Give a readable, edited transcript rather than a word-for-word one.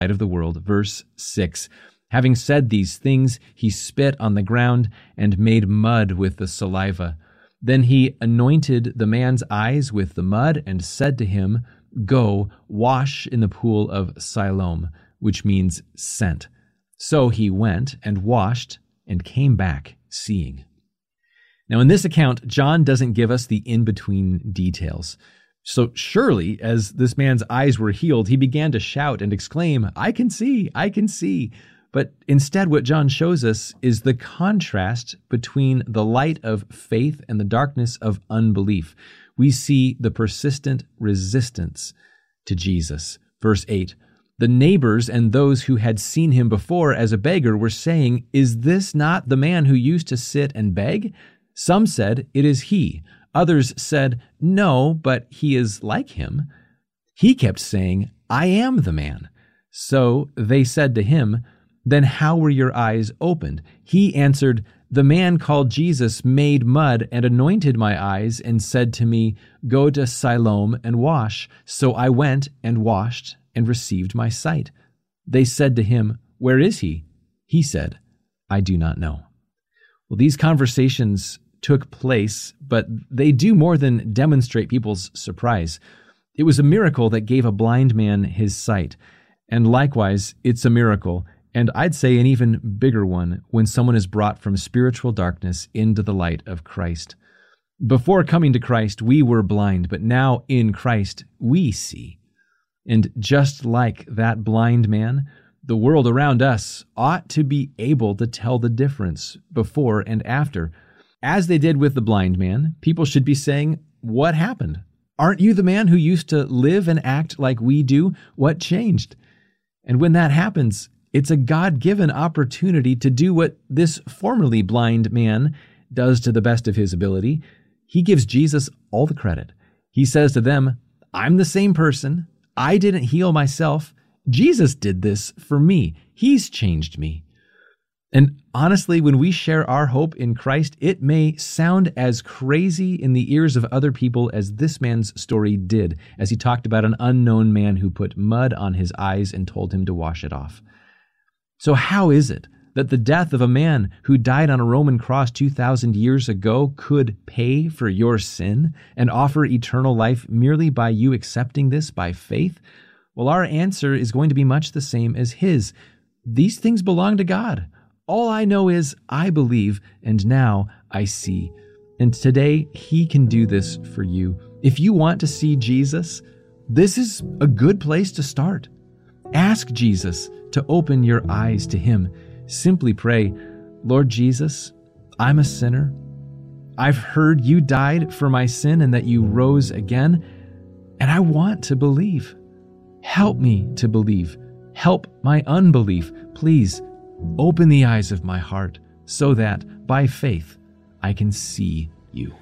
of the world. Verse 6. Having said these things, he spit on the ground and made mud with the saliva. Then he anointed the man's eyes with the mud and said to him, "Go, wash in the pool of Siloam," which means sent. So he went and washed and came back seeing. Now, in this account, John doesn't give us the in-between details. So surely, as this man's eyes were healed, he began to shout and exclaim, "I can see, I can see." But instead, what John shows us is the contrast between the light of faith and the darkness of unbelief. We see the persistent resistance to Jesus. Verse 8, the neighbors and those who had seen him before as a beggar were saying, "Is this not the man who used to sit and beg?" Some said, "It is he." Others said, "No, but he is like him." He kept saying, "I am the man." So they said to him, "Then how were your eyes opened?" He answered, "The man called Jesus made mud and anointed my eyes and said to me, 'Go to Siloam and wash.' So I went and washed and received my sight." They said to him, "Where is he?" He said, "I do not know." Well, these conversations took place, but they do more than demonstrate people's surprise. It was a miracle that gave a blind man his sight. And likewise, it's a miracle, and I'd say an even bigger one, when someone is brought from spiritual darkness into the light of Christ. Before coming to Christ, we were blind, but now in Christ, we see. And just like that blind man, the world around us ought to be able to tell the difference before and after. As they did with the blind man, people should be saying, "What happened? Aren't you the man who used to live and act like we do? What changed?" And when that happens, it's a God-given opportunity to do what this formerly blind man does to the best of his ability. He gives Jesus all the credit. He says to them, "I'm the same person. I didn't heal myself. Jesus did this for me. He's changed me." And honestly, when we share our hope in Christ, it may sound as crazy in the ears of other people as this man's story did, as he talked about an unknown man who put mud on his eyes and told him to wash it off. So how is it that the death of a man who died on a Roman cross 2,000 years ago could pay for your sin and offer eternal life merely by you accepting this by faith? Well, our answer is going to be much the same as his. These things belong to God. All I know is I believe, and now I see. And today, he can do this for you. If you want to see Jesus, this is a good place to start. Ask Jesus to open your eyes to him. Simply pray, "Lord Jesus, I'm a sinner. I've heard you died for my sin and that you rose again, and I want to believe. Help me to believe. Help my unbelief. Please open the eyes of my heart so that by faith I can see you."